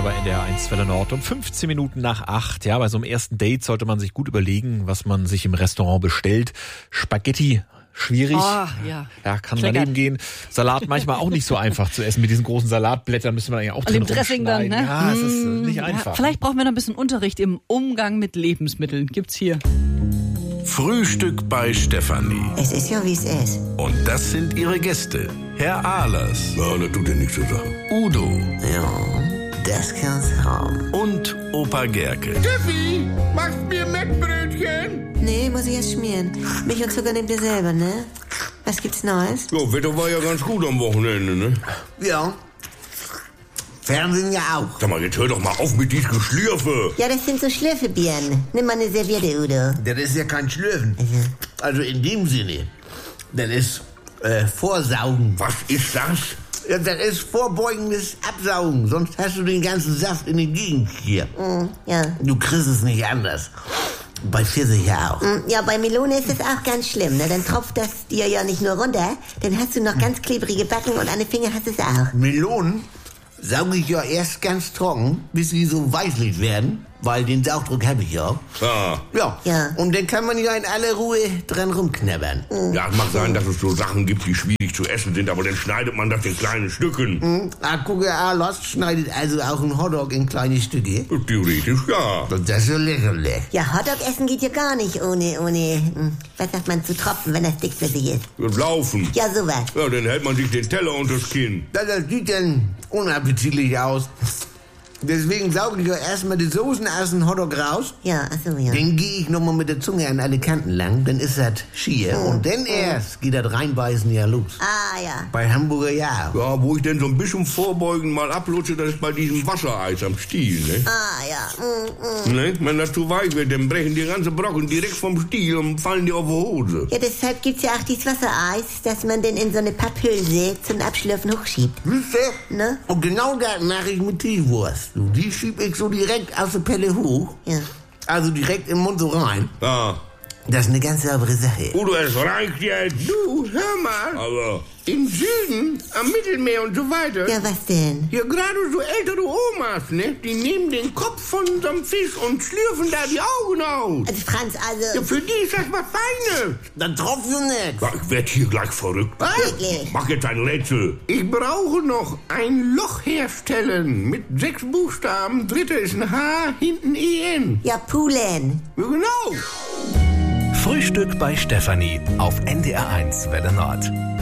bei NDR1 Welle Nord um 15 Minuten nach 8. Ja, bei so einem ersten Date sollte man sich gut überlegen, was man sich im Restaurant bestellt. Spaghetti, schwierig. Ja, kann daneben gehen. Salat manchmal auch nicht so einfach zu essen. Mit diesen großen Salatblättern müssen wir eigentlich auch drin dem Dressing dann, ne? Ja, es ist nicht einfach. Ja, vielleicht brauchen wir noch ein bisschen Unterricht im Umgang mit Lebensmitteln. Gibt's hier. Frühstück bei Stefanie. Es ist ja, wie es ist. Und das sind ihre Gäste. Herr Ahlers. Ja, das tut ja nichts zur Sache. Udo. Ja, das kann's haben. Und Opa Gerke. Steffi, machst mir Mettbrötchen? Nee, muss ich erst schmieren. Milch und Zucker nehmt ihr selber, ne? Was gibt's Neues? Ja, Wetter war ja ganz gut am Wochenende, ne? Ja. Fernsehen ja auch. Sag mal, jetzt hör doch mal auf mit diesem Geschlürfe. Ja, das sind so Schlürfebieren. Nimm mal eine Serviette, Udo. Das ist ja kein Schlürfen. Also in dem Sinne. Das ist Vorsaugen. Was ist das? Ja, das ist vorbeugendes Absaugen. Sonst hast du den ganzen Saft in den Gegend hier. Ja. Du kriegst es nicht anders. Bei Pfirsich ja auch. Ja, bei Melone ist es auch ganz schlimm, ne? Dann tropft das dir ja nicht nur runter, dann hast du noch ganz klebrige Backen und an den Fingern hast du es auch. Melonen sauge ich ja erst ganz trocken, bis sie so weißlich werden. Weil den Saugdruck habe ich ja. Ja. Und dann kann man ja in aller Ruhe dran rumknabbern. Ja, es mag sein, dass es so Sachen gibt, die schwierig zu essen sind, aber dann schneidet man das in kleine Stücken. Guck, Lost schneidet also auch einen Hotdog in kleine Stücke. Theoretisch ja. Das ist ja lächerlich. Ja, Hotdog essen geht ja gar nicht ohne, was sagt man, zu tropfen, wenn das dickflüssig ist. Und laufen. Ja, sowas. Ja, dann hält man sich den Teller unters Kinn. Das sieht dann unappetitlich aus. Deswegen sauge ich ja erstmal die Soßen aus dem Hotdog raus. Ja, achso, ja. Dann gehe ich nochmal mit der Zunge an alle Kanten lang, dann ist das schier. Und dann erst geht das Reinbeißen ja los. Ah, ja. Bei Hamburger ja. Ja, wo ich denn so ein bisschen vorbeugen mal ablutsche, das ist bei diesem Wassereis am Stiel, ne? Ah, ja. Ne? Wenn das zu weich wird, dann brechen die ganzen Brocken direkt vom Stiel und fallen dir auf die Hose. Ja, deshalb gibt's ja auch dieses Wassereis, dass man dann in so eine Papphülse zum Abschlürfen hochschiebt. Siehste? Ne? Und genau das mache ich mit Teewurst. Die schieb ich so direkt aus der Pelle hoch. Ja. Also direkt im Mund so rein. Ja. Das ist eine ganz saubere Sache. Udo, es reicht jetzt. Du, hör mal. Aber Im Süden, am Mittelmeer und so weiter. Ja, was denn? Ja, gerade so ältere Omas, ne? Die nehmen den Kopf von so einem Fisch und schlürfen da die Augen aus. Also Franz, Ja, für die ist das was Feines. Dann tropft du nicht. ja, ich werd hier gleich verrückt. Wirklich? Mach jetzt ein Rätsel. Ich brauche noch ein Loch herstellen mit 6 Buchstaben. Dritter ist ein H, hinten EN. Ja, Pulen. Ja, genau. Frühstück bei Stefanie auf NDR1 Welle Nord.